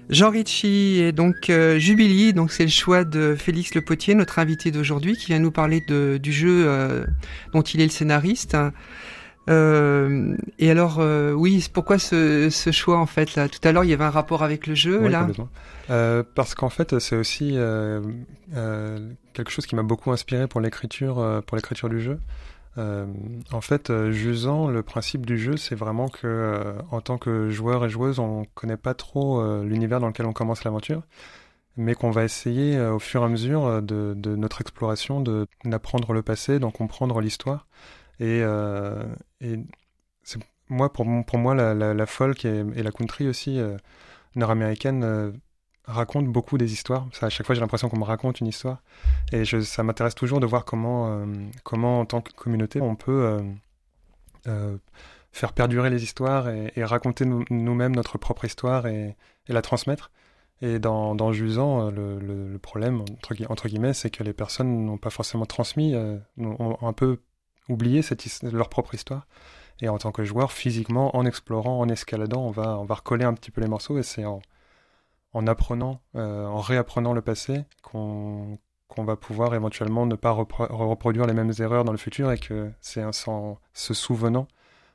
Jean Ricci et donc Jubilee, donc c'est le choix de Félix Le Potier, notre invité d'aujourd'hui, qui vient nous parler du jeu dont il est le scénariste. Et alors, oui, pourquoi ce choix en fait là? Tout à l'heure, il y avait un rapport avec le jeu Oui, là. complètement. Parce qu'en fait, c'est aussi quelque chose qui m'a beaucoup inspiré pour l'écriture du jeu. En fait, Jusant, le principe du jeu, c'est vraiment que, en tant que joueur et joueuse, on connaît pas trop l'univers dans lequel on commence l'aventure, mais qu'on va essayer, au fur et à mesure de notre exploration, d'apprendre le passé, d'en comprendre l'histoire. Et, et c'est, pour moi, la folk et la country aussi nord-américaine raconte beaucoup des histoires. Ça, à chaque fois, j'ai l'impression qu'on me raconte une histoire. Et ça m'intéresse toujours de voir comment, en tant que communauté, on peut faire perdurer les histoires et raconter nous-mêmes notre propre histoire et la transmettre. Et dans Jusant, le problème, entre guillemets, c'est que les personnes n'ont pas forcément transmis, ont un peu oublié leur propre histoire. Et en tant que joueur, physiquement, en explorant, en escaladant, on va recoller un petit peu les morceaux. Et c'est en apprenant, en réapprenant le passé, qu'on va pouvoir éventuellement ne pas reproduire les mêmes erreurs dans le futur, et que c'est en se souvenant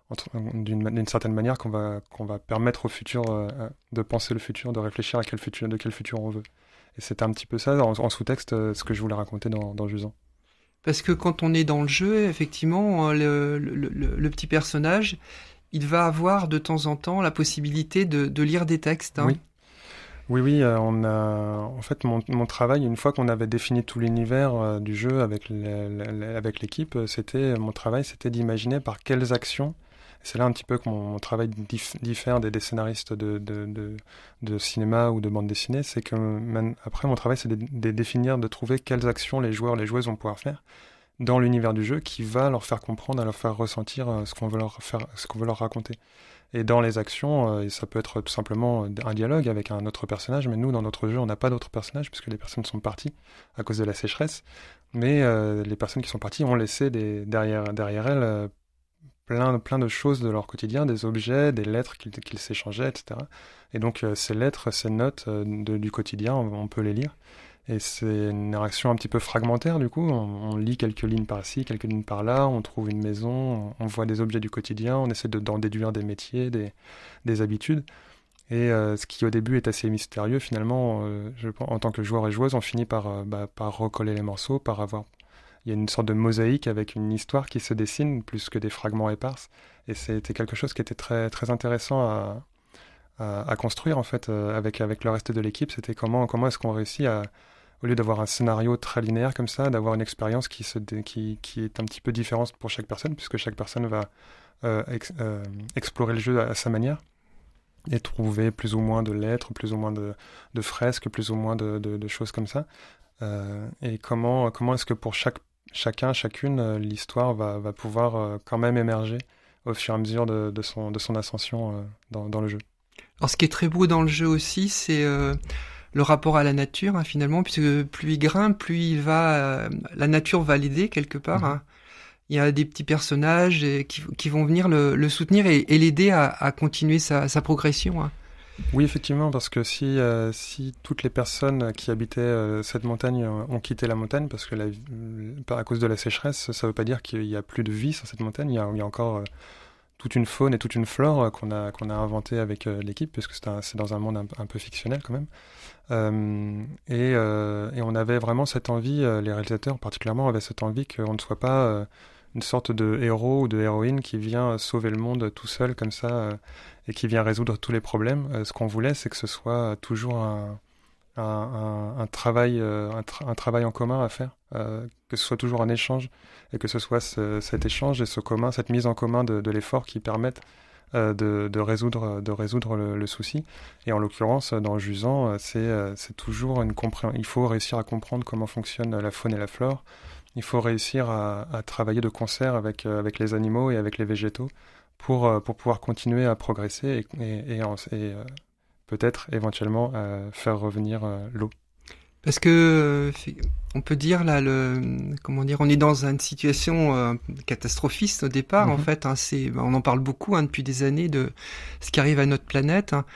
d'une certaine manière qu'on va permettre au futur de penser le futur, de réfléchir à de quel futur on veut. Et c'était un petit peu ça, en sous-texte, ce que je voulais raconter dans Jusant. Parce que quand on est dans le jeu, effectivement, le petit personnage, il va avoir de temps en temps la possibilité de lire des textes. Hein. Oui. Oui, en fait, mon travail, une fois qu'on avait défini tout l'univers du jeu avec l'équipe, mon travail, c'était d'imaginer par quelles actions. C'est là un petit peu que mon travail diffère des scénaristes de cinéma ou de bande dessinée. C'est que après, mon travail, c'est de définir, de trouver quelles actions les joueurs, les joueuses vont pouvoir faire dans l'univers du jeu, qui va leur faire comprendre, leur faire ressentir ce qu'on veut leur raconter. Et dans les actions, ça peut être tout simplement un dialogue avec un autre personnage, mais nous, dans notre jeu, on n'a pas d'autres personnages, puisque les personnes sont parties à cause de la sécheresse. Mais les personnes qui sont parties ont laissé derrière elles plein de choses de leur quotidien, des objets, des lettres qu'ils s'échangeaient, etc. Et donc ces lettres, ces notes du quotidien, on peut les lire. Et c'est une narration un petit peu fragmentaire, du coup. On lit quelques lignes par-ci, quelques lignes par-là, on trouve une maison, on voit des objets du quotidien, on essaie d'en déduire des métiers, des habitudes. Et ce qui au début est assez mystérieux, finalement, en tant que joueur et joueuse, on finit par recoller les morceaux, il y a une sorte de mosaïque avec une histoire qui se dessine, plus que des fragments épars. Et c'était quelque chose qui était très, très intéressant à construire, en fait, avec le reste de l'équipe. C'était comment est-ce qu'on réussit au lieu d'avoir un scénario très linéaire comme ça, d'avoir une expérience qui est un petit peu différente pour chaque personne, puisque chaque personne va explorer le jeu à sa manière et trouver plus ou moins de lettres, plus ou moins de fresques, plus ou moins de choses comme ça. Et comment est-ce que pour chacune, l'histoire va pouvoir quand même émerger au fur et à mesure de son ascension dans le jeu. Alors, ce qui est très beau dans le jeu aussi, c'est le rapport à la nature, hein, finalement, puisque plus il grimpe, plus la nature va l'aider quelque part. Hein. Il y a des petits personnages qui vont venir le soutenir et l'aider à continuer sa progression. Hein. Oui, effectivement, parce que si toutes les personnes qui habitaient cette montagne ont quitté la montagne, parce que à cause de la sécheresse, ça ne veut pas dire qu'il n'y a plus de vie sur cette montagne. Il y a encore toute une faune et toute une flore qu'on a inventée avec l'équipe, puisque c'est dans un monde un peu fictionnel quand même. Et on avait vraiment cette envie, les réalisateurs particulièrement avaient cette envie qu'on ne soit pas une sorte de héros ou de héroïne qui vient sauver le monde tout seul comme ça et qui vient résoudre tous les problèmes. Ce qu'on voulait, c'est que ce soit toujours un travail en commun à faire, que ce soit toujours un échange et que ce soit cet échange et cette mise en commun de l'effort qui permettent de résoudre le souci. Et en l'occurrence, dans Jusant, c'est toujours il faut réussir à comprendre comment fonctionne la faune et la flore. Il faut réussir à travailler de concert avec les animaux et avec les végétaux pour pouvoir continuer à progresser et peut-être éventuellement faire revenir l'eau. Parce que on peut dire là, on est dans une situation catastrophiste au départ. En fait, hein, on en parle beaucoup depuis des années de ce qui arrive à notre planète. Hein.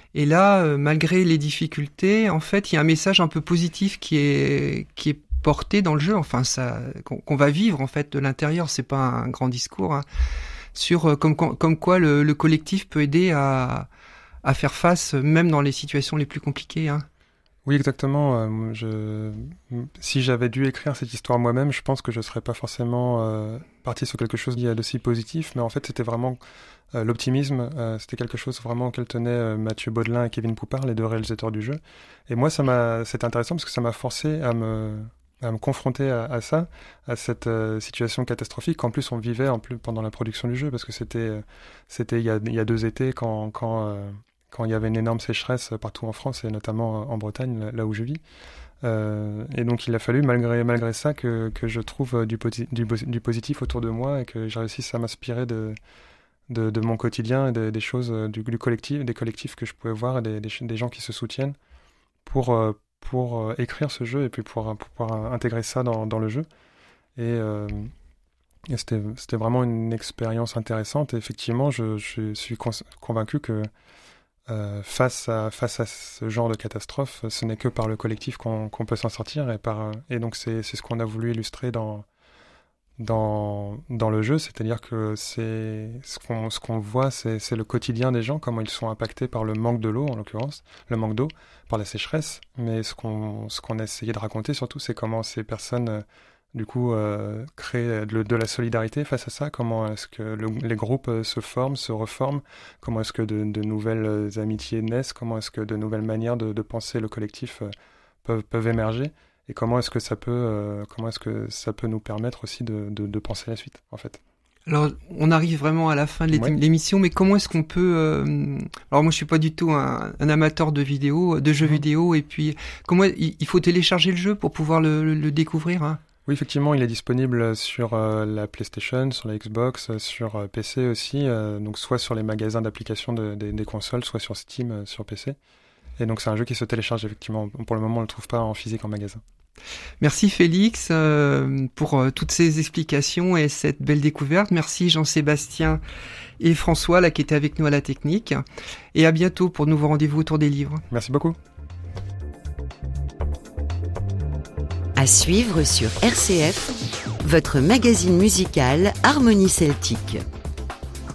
Et là, malgré les difficultés, en fait, il y a un message un peu positif qui est porté dans le jeu, enfin ça, qu'on va vivre en fait de l'intérieur. C'est pas un grand discours, hein, sur comme quoi le collectif peut aider à faire face même dans les situations les plus compliquées, hein. Oui, exactement. Si j'avais dû écrire cette histoire moi-même, je pense que je serais pas forcément parti sur quelque chose d'aussi positif, mais en fait, c'était vraiment l'optimisme. C'était quelque chose vraiment auquel tenaient Mathieu Baudelin et Kevin Poupart, les deux réalisateurs du jeu. Et moi, c'était intéressant parce que ça m'a forcé à me confronter à ça, à cette situation catastrophique qu'en plus on vivait pendant la production du jeu, parce que c'était il y a 2 étés quand il y avait une énorme sécheresse partout en France et notamment en Bretagne, là où je vis. Et donc il a fallu malgré ça que je trouve du positif autour de moi et que j'ai réussi à m'inspirer de mon quotidien et des choses du collectif, des collectifs que je pouvais voir et des gens qui se soutiennent pour écrire ce jeu et puis pour pouvoir intégrer ça dans le jeu. Et c'était vraiment une expérience intéressante. Et effectivement, je suis convaincu que face à ce genre de catastrophe, ce n'est que par le collectif qu'on peut s'en sortir. Et donc c'est ce qu'on a voulu illustrer dans le jeu, c'est-à-dire que ce qu'on voit, c'est le quotidien des gens, comment ils sont impactés par le manque de l'eau, en l'occurrence, le manque d'eau, par la sécheresse. Mais ce qu'on a essayé de raconter surtout, c'est comment ces personnes, du coup, créent de la solidarité face à ça, comment est-ce que les groupes se forment, se reforment, comment est-ce que de nouvelles amitiés naissent, comment est-ce que de nouvelles manières de penser le collectif peuvent émerger. Et comment est-ce que ça peut nous permettre aussi de penser la suite, en fait. Alors, on arrive vraiment à la fin de l'émission, mais comment est-ce qu'on peut... Alors moi, je suis pas du tout un amateur de jeux vidéo, et puis comment il faut télécharger le jeu pour pouvoir le découvrir, hein? Oui, effectivement, il est disponible sur la PlayStation, sur la Xbox, sur PC aussi, donc soit sur les magasins d'applications des consoles, soit sur Steam sur PC. Et donc c'est un jeu qui se télécharge effectivement. Pour le moment, on ne le trouve pas en physique en magasin. Merci Félix pour toutes ces explications et cette belle découverte. Merci Jean-Sébastien et François là qui étaient avec nous à la technique. Et à bientôt pour de nouveaux rendez-vous autour des livres. Merci beaucoup. À suivre sur RCF, votre magazine musical Harmonie Celtique.